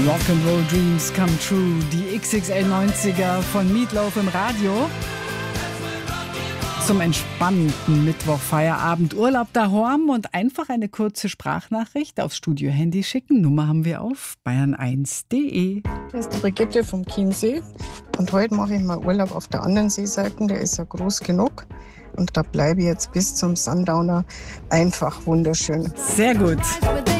Rock'n'Roll Dreams Come True, die XXL 90er von Meatloaf im Radio. Zum entspannten Mittwoch-Feierabend, Urlaub daheim und einfach eine kurze Sprachnachricht aufs Studio-Handy schicken. Nummer haben wir auf bayern1.de. Das ist die Brigitte vom Chiemsee und heute mache ich mal Urlaub auf der anderen Seeseite, der ist ja groß genug und da bleibe ich jetzt bis zum Sundowner, einfach wunderschön. Sehr gut.